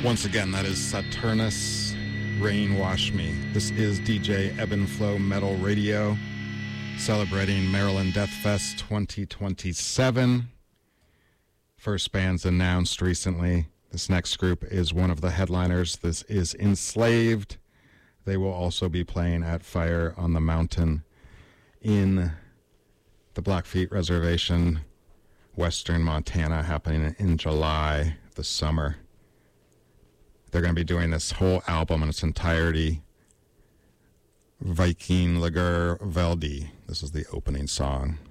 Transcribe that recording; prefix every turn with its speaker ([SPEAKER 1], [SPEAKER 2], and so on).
[SPEAKER 1] Once again, that is Saturnus, Rain Wash Me. This is DJ Ebb and Flow Metal Radio, celebrating Maryland Death Fest 2027. First bands announced recently. This next group is one of the headliners. This is Enslaved. They will also be playing at Fire on the Mountain in the Blackfeet Reservation, Western Montana, happening in July, the summer. They're going to be doing this whole album in its entirety. Viking Lager Veldi. This is the opening song.